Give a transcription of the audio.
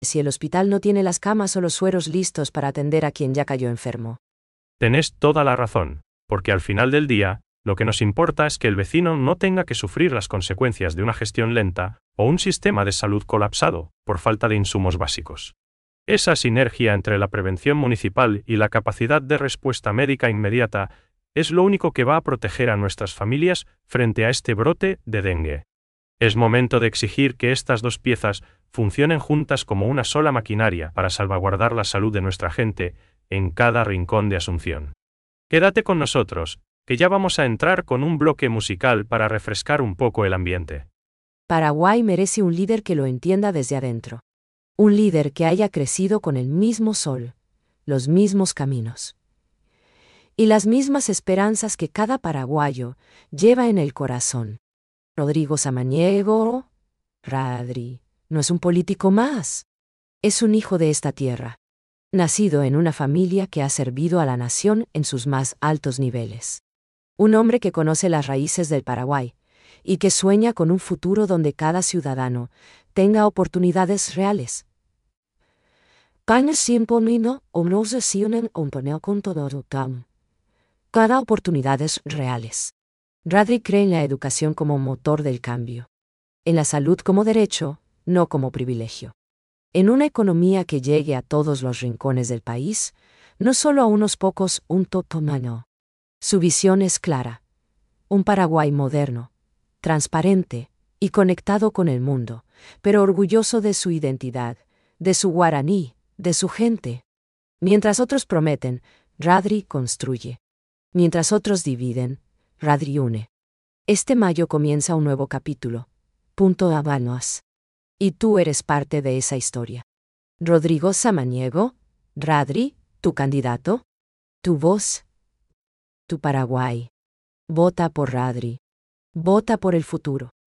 Si el hospital no tiene las camas o los sueros listos para atender a quien ya cayó enfermo. Tenés toda la razón, porque al final del día, lo que nos importa es que el vecino no tenga que sufrir las consecuencias de una gestión lenta o un sistema de salud colapsado por falta de insumos básicos. Esa sinergia entre la prevención municipal y la capacidad de respuesta médica inmediata es lo único que va a proteger a nuestras familias frente a este brote de dengue. Es momento de exigir que estas dos piezas funcionen juntas como una sola maquinaria para salvaguardar la salud de nuestra gente en cada rincón de Asunción. Quédate con nosotros, que ya vamos a entrar con un bloque musical para refrescar un poco el ambiente. Paraguay merece un líder que lo entienda desde adentro. Un líder que haya crecido con el mismo sol, los mismos caminos y las mismas esperanzas que cada paraguayo lleva en el corazón. Rodrigo Samaniego, Radri, no es un político más. Es un hijo de esta tierra, nacido en una familia que ha servido a la nación en sus más altos niveles. Un hombre que conoce las raíces del Paraguay y que sueña con un futuro donde cada ciudadano tenga oportunidades reales. Cada oportunidades reales. Radri cree en la educación como motor del cambio. En la salud como derecho, no como privilegio. En una economía que llegue a todos los rincones del país, no solo a unos pocos, un totomano. Su visión es clara. Un Paraguay moderno, transparente y conectado con el mundo, pero orgulloso de su identidad, de su guaraní, de su gente. Mientras otros prometen, Radri construye. Mientras otros dividen, Radri une. Este mayo comienza un nuevo capítulo. Punto Habanos. Y tú eres parte de esa historia. Rodrigo Samaniego, Radri, tu candidato, tu voz, tu Paraguay. Vota por Radri. Vota por el futuro.